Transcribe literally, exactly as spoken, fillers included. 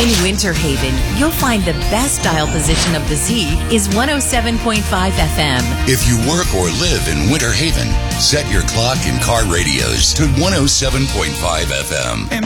In Winter Haven, you'll find the best dial position of the Z is one oh seven point five F M. If you work or live in Winter Haven, set your clock and car radios to one oh seven point five F M.